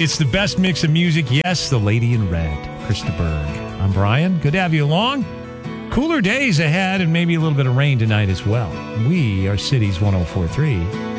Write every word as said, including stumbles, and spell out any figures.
It's the best mix of music. Yes, the Lady in Red, Krista Berg. I'm Brian. Good to have you along. Cooler days ahead and maybe a little bit of rain tonight as well. We are Cities one oh four point three.